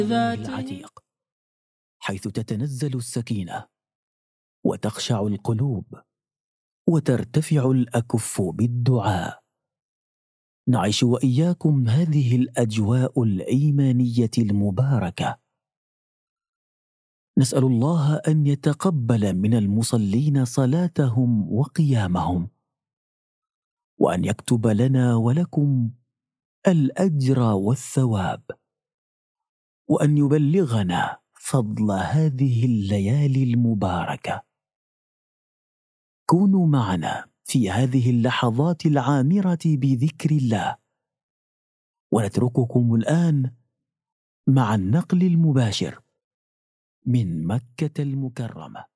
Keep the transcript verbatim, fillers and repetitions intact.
الله العتيق، حيث تتنزل السكينة وتخشع القلوب وترتفع الأكف بالدعاء. نعيش وإياكم هذه الأجواء الإيمانية المباركة. نسأل الله أن يتقبل من المصلين صلاتهم وقيامهم، وأن يكتب لنا ولكم الأجر والثواب، وأن يبلغنا فضل هذه الليالي المباركة. كونوا معنا في هذه اللحظات العامرة بذكر الله، ونترككم الآن مع النقل المباشر من مكة المكرمة.